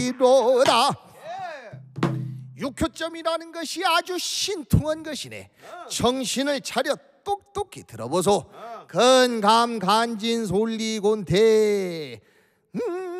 이로다. 육효점이라는 것이 아주 신통한 것이네. 정신을 차려 똑똑히 들어보소. 건감간진 솔리곤대